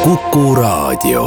Kuku Raadio.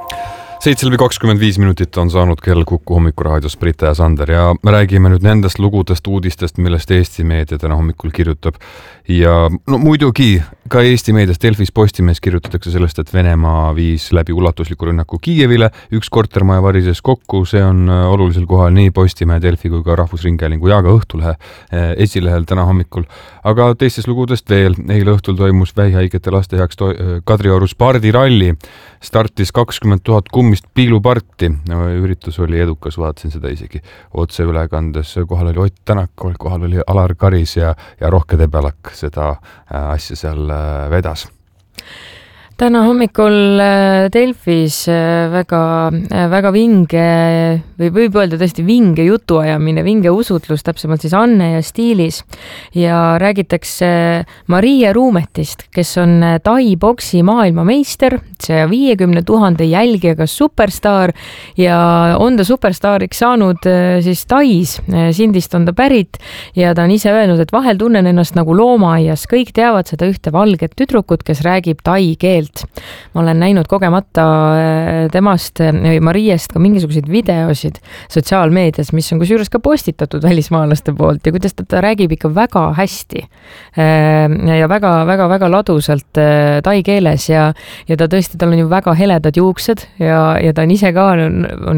7:25 minutit on saanud kell Kuku hommikuraadios Brita ja Sander ja me räägime nüüd nendest lugudest, uudistest, millest Eesti meedia täna hommikul kirjutab. Ja no muidugi ka Eesti meedias Delfis Postimees kirjutatakse sellest, et Venemaa viis läbi ulatusliku rünnaku Kiievile, üks kortermaja varises kokku, see on olulisel kohal nii Postimehe, Delfi kui ka Rahvusringhäälingu ja ka Õhtulehe esilehel täna hommikul. Aga teistest lugudest veel, eile õhtul toimus vähihaigete laste heaks Kadriorus pardiralli, startis 20 000 kummist piiluparti. Üritus oli edukas, vaatasin seda isegi otse ülekandes. Kohal oli Ott Tänak, kohal oli Alar Karis ja Rohke Debelak seda asja seal vedas. Täna hommikul Delfis väga vinge või võib öelda tõesti vinge jutuajamine, vinge usutlus, täpsemalt siis Anne ja Stiilis. Ja räägitakse Maria Ruumetist, kes on Tai boksi maailmameister, 150 000 jälgijaga superstaar ja on ta superstaariks saanud siis Tais. Sindist on ta pärit ja ta on ise öelnud, et vahel tunnen ennast nagu loomaaias. Kõik teavad seda ühte valget tüdrukut, kes räägib tai keelt. Ma olen näinud kogemata temast või Mariest ka mingisuguseid videosid sotsiaalmeedias, mis on kusjuures ka postitatud välismaalaste poolt ja kuidas ta räägib ikka väga hästi ja väga ladusalt tai keeles ja ta tõesti, tal on ju väga heledad juuksed ja ta on ise ka on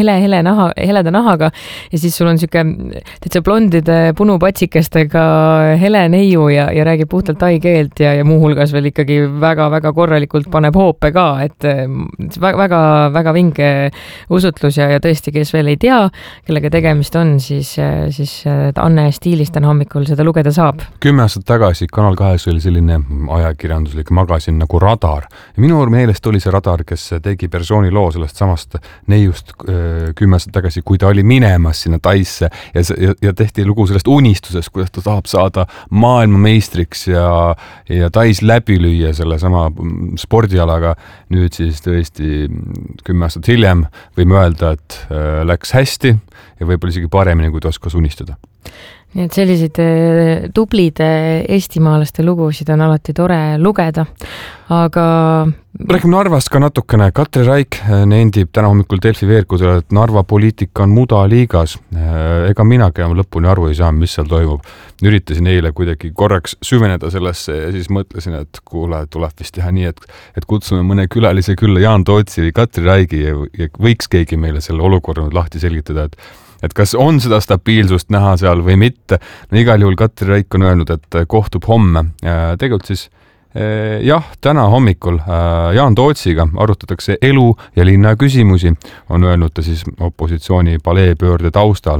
heleda nahaga ja siis sul on siuke täitsa blondide punupatsikestega hele neiu ja räägib puhtalt tai keelt ja muuhulgas veel ikkagi väga korralikult paneb hoope ka, et väga vinge usutlus ja tõesti, kes veel ei tea, kellega tegemist on, siis Anne Stiilist täna hommikul seda lugeda saab. 10 aastat tagasi Kanal 2 oli selline ajakirjanduslik magasin nagu Radar. Ja minu meelest oli see Radar, kes tegi persooni loo sellest samast neiust 10 aastat tagasi, kui ta oli minemas sinna Taisse ja tehti lugu sellest unistusest, kuidas ta tahab saada maailmameistriks ja Tais läbi lüüa selle sama spordialaga. Nüüd siis tõesti 10 aastat hiljem võime öelda, et läks hästi ja võib-olla isegi paremini, kui ta oskas unistada. Nii et selliseid tublide eestimaalaste lugusid on alati tore lugeda, aga... Räägime Narvast ka natukene. Katri Raik nendib täna hommikul Delfi veergudel, et Narva poliitika on mudaliigas. Ega minagi lõpuni aru ei saa, mis seal toimub. Üritasin eile kuidagi korraks süveneda sellesse ja siis mõtlesin, et kuule, tuleb vist teha nii, et kutsume mõne külalise külla Jaan Tootsi või Katri Raigi ja võiks keegi meile selle olukorra lahti selgitada, et kas on seda stabiilsust näha seal või mitte. No igal juhul Katri Raik on öelnud, et kohtub homme. Tegelikult siis jah, täna hommikul Jaan Tootsiga arutatakse elu ja linna küsimusi, on öelnud ta siis opositsiooni paleepöörde taustal.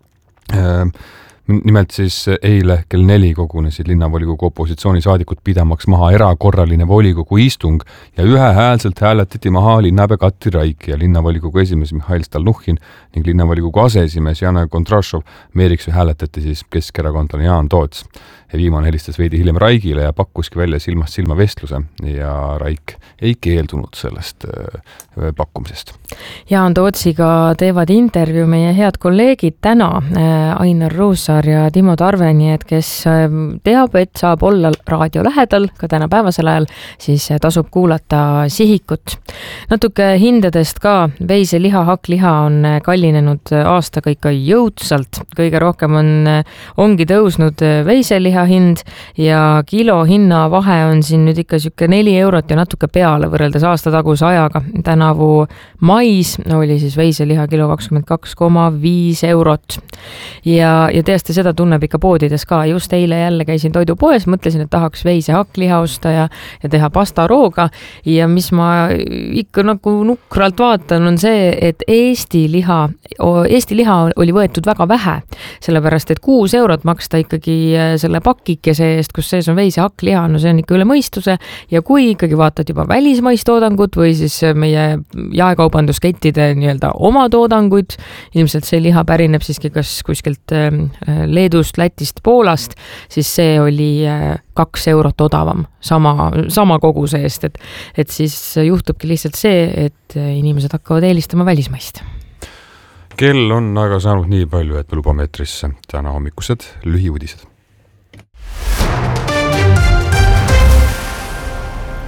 Nimelt siis eile kell 4 kogunesid linnavolikogu opositsioonisaadikud pidamaks maha erakorraline volikogu istung ja ühehäälselt hääletati maha linnapea Katri Raik ja linnavolikogu esimees Mihhail Stalnuhhin ning linnavolikogu aseesimees Jana Kondrašov. Meeriks hääletati siis keskerakondlane Jaan Toots. Ja viimane helistas veidi hiljem Raigile ja pakkuski välja silmast silma vestluse ja Raik ei keeldunud sellest pakkumisest. Jaan Tootsiga teevad intervjuu meie head kolleegid täna, Ainar Ruussaar ja Timo Tarveni, et kes teab, et saab olla raadio lähedal ka täna päevasel ajal, siis tasub kuulata Sihikut. Natuke hindadest ka. Veiseliha, hakkliha on kallinenud aastaga ikka jõudsalt. Kõige rohkem ongi tõusnud veiseliha hind ja kilo hinna vahe on siin nüüd ikka siuke 4 eurot ja natuke peale võrreldes aasta taguse ajaga. Tänavu mais oli siis veiseliha kilo 22,5 eurot. Ja tõesti seda tunneb ikka poodides ka. Just eile jälle käisin toidupoes, mõtlesin, et tahaks veise hakkliha osta ja teha pastarooga ja mis ma ikka nagu nukralt vaatan on see, et Eesti liha oli võetud väga vähe, sellepärast et 6 eurot maksta ikkagi selle pakikese eest, kus sees on veise hakkliha, no see on ikka üle mõistuse ja kui ikkagi vaatad juba välismaist toodangut või siis meie jaekaubanduskettide nii-öelda oma toodanguid, ilmselt see liha pärineb siiski kas kuskilt Leedust, Lätist, Poolast, siis see oli 2 eurot odavam sama koguse eest, et siis juhtubki lihtsalt see, et inimesed hakkavad eelistama välismaist. Kell on aga saanud nii palju, et me lubame eetrisse täna hommikused lühiuudised.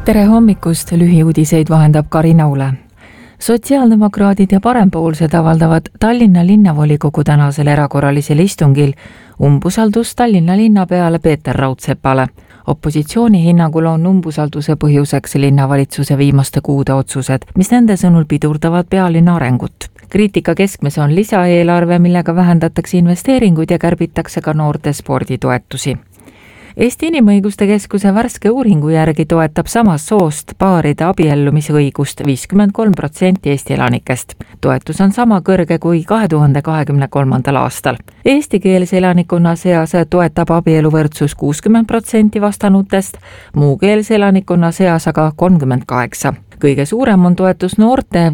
Tere hommikust, lühiuudiseid vahendab Karina Ule. Sotsiaaldemokraadid ja parempoolsed avaldavad Tallinna linnavolikogu tänasel erakorralisel istungil umbusaldust Tallinna linnapeale Peeter Raudsepale. Opositsiooni hinnangul on umbusalduse põhjuseks linnavalitsuse viimaste kuude otsused, mis nende sõnul pidurdavad pealinna arengut. Kriitika keskmes on lisaeelarve, millega vähendatakse investeeringuid ja kärbitakse ka noorte sporditoetusi. Eesti Inimõiguste Keskuse värske uuringu järgi toetab samast soost paaride abiellumise õigust 53% Eesti elanikest. Toetus on sama kõrge kui 2023. aastal. Eestikeelse elanikkonna seas toetab abieluvõrdsus 60% vastanutest, muukeelse elanikkonna seas aga 38%. Kõige suurem on toetus noorte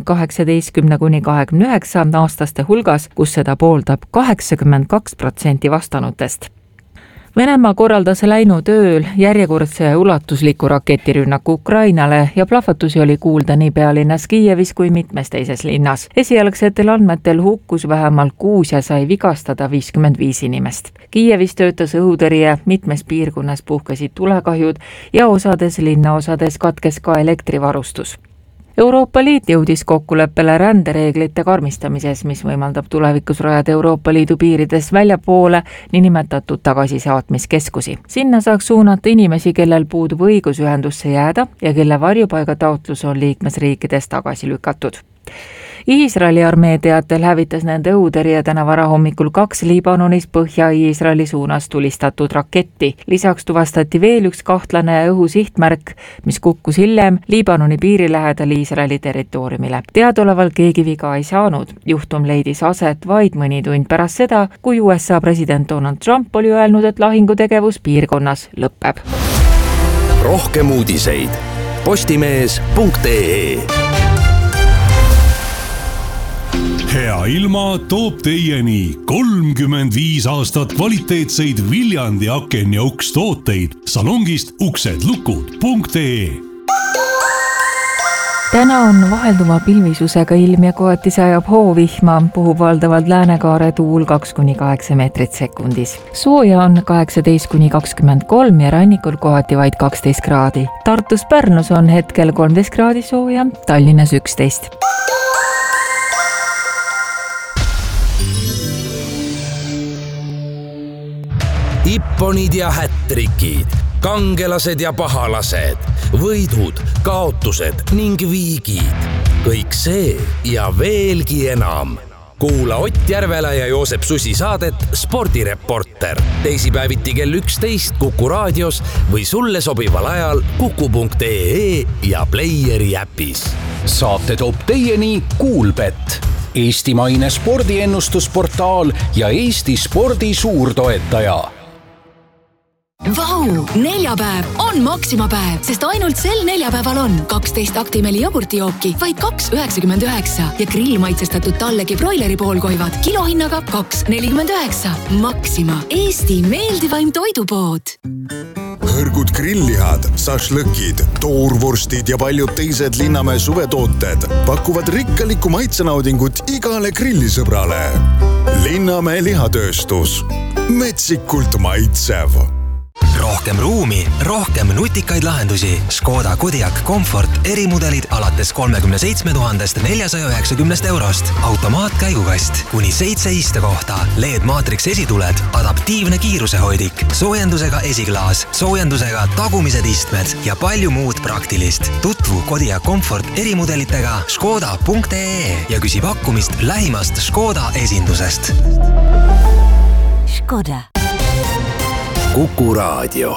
18–29 aastaste hulgas, kus seda pooldab 82% vastanutest. Venemaa korraldas läinud ööl järjekordse ulatusliku raketirünnaku Ukrainale ja plahvatusi oli kuulda nii pealinnas Kiievis kui mitmes teises linnas. Esialgsetel andmetel hukkus vähemalt 6 ja sai vigastada 55 inimest. Kiievis töötas õhutõrje, mitmes piirkonnas puhkesid tulekahjud ja osades linnaosades katkes ka elektrivarustus. Euroopa Liit jõudis kokkuleppele rändereeglite karmistamises, mis võimaldab tulevikus rajada Euroopa Liidu piirides väljapoole niinimetatud tagasisaatmiskeskusi. Sinna saaks suunata inimesi, kellel puudub õigus ühendusse jääda ja kelle varjupaigataotlus on liikmesriikides tagasi lükatud. Iisraeli armee teatel hävitas nende õhutõrje täna varahommikul 2 Liibanonis Põhja-Iisraeli suunas tulistatud raketti. Lisaks tuvastati veel üks kahtlane õhusihtmärk, mis kukkus hiljem Liibanoni piiri lähedal Iisraeli territooriumile. Teadaolevalt keegi viga ei saanud. Juhtum leidis aset vaid mõni tund pärast seda, kui USA president Donald Trump oli öelnud, et lahingutegevus piirkonnas lõpeb. Rohkem uudiseid postimees.ee. Hea ilma toob teieni 35 aastat kvaliteetseid Viljandi aken- ja ukstooteid salongist uksedlukud.ee. Täna on vahelduva pilvisusega ilm ja kohati sajab hoovihma, puhub valdavalt Läänekaare tuul 2–8 meetrit sekundis. Sooja on 18–23 ja rannikul kohati vaid 12 kraadi. Tartus Pärnus on hetkel 13 kraadi sooja, Tallinnas 11. Ipponid ja hättrikid, kangelased ja pahalased, võidud, kaotused ning viigid. Kõik see ja veelgi enam. Kuula Ott Järvela ja Joosep Susi saadet Spordireporter. Teisipäeviti kell 11 Kuku raadios või sulle sobival ajal kuku.ee ja Playeri äpis. Saate toob teieni Kuulbet, eestimaine spordiennustusportaal ja Eesti spordi suurtoetaja. Vau! Neljapäev on Maxima päev, sest ainult sel neljapäeval on 12 Actimeli jogurtijooki vaid 2,99 ja grillmaitsestatud tallegi broileri poolkoivad kilohinnaga 2,49. Maxima, Eesti meeldivaim toidupood. Hõrgud grilllihad, sašlõkid, toorvorstid ja paljud teised Linnamäe suvetooted pakuvad rikkalikku maitsenaudingut igale grillisõbrale. Linnamäe lihatööstus. Metsikult maitsev. Rohkem ruumi, rohkem nutikaid lahendusi. Škoda Kodiaq Comfort erimudelid alates 37 490 eurost. Automaatkäigukast, kuni 7 istekohta, LED-maatriks esituled, adaptiivne kiirusehoidik, soojendusega esiklaas, soojendusega tagumised istmed ja palju muud praktilist. Tutvu Kodiaq Comfort erimudelitega škoda.ee ja küsi pakkumist lähimast Škoda esindusest. Škoda. Kuku raadio.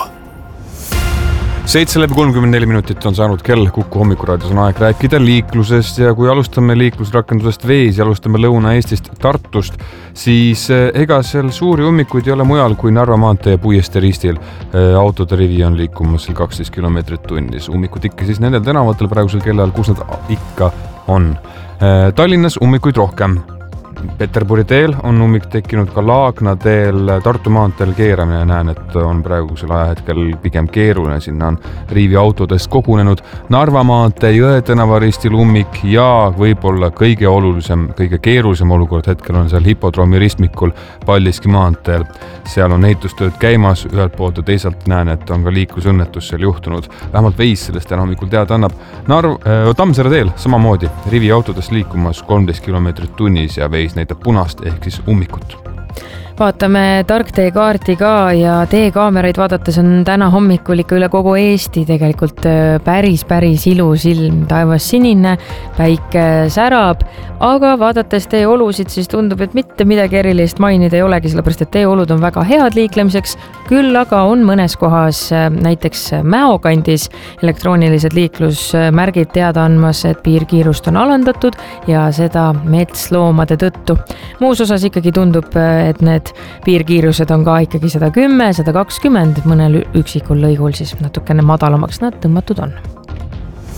7:34 on saanud kell. Kuku hommikuraadios on aeg rääkida liiklusest ja kui alustame liiklusrakendusest Vees ja alustame Lõuna-Eestist Tartust, siis ega seal suuri ummikuid ei ole mujal kui Narva maantee Puiestee ristil. Autode rivi on liikumas 12 kilomeetrit tunnis. Ummikud ikka siis nendel tänavatel praegusel kellal, kus nad ikka on. Tallinnas ummikuid rohkem. Peterburi teel on ummik tekkinud, ka Laagna teel, Tartu maanteel keeramine näen, et on praegusel ajahetkel pigem keeruline, sinna on riivi autodest kogunenud. Narva maantee Jõe tänava ristil ummik ja võib-olla kõige olulisem, kõige keerulisem olukord hetkel on seal hipodroomi ristmikul Paldiski maanteel. Seal on ehitustööd käimas ühelt poolt ja teisalt näen, et on ka liiklusõnnetus seal juhtunud. Vähemalt Veis sellest täna hommikul teada annab. Tammsaare teel samamoodi rivi autodest liikumas 13 kilomeetrit tunnis ja Veis näitab punast ehk siis ummikut. Vaatame tarktee kaarti ka ja teekaameraid vaadates on täna hommikul ikka üle kogu Eesti tegelikult päris ilus ilm, taevas sinine, päike särab, aga vaadates teeolusid siis tundub, et mitte midagi erilist mainida ei olegi, sellepärast et teeolud on väga head liiklemiseks, küll aga on mõnes kohas, näiteks Mäo kandis elektroonilised liiklusmärgid teada andmas, et piirkiirust on alandatud ja seda metsloomade tõttu. Muus osas ikkagi tundub, et need piirkiirused on ka ikkagi 110, 120, mõnel üksikul lõigul siis natukene madalamaks nad tõmmatud on.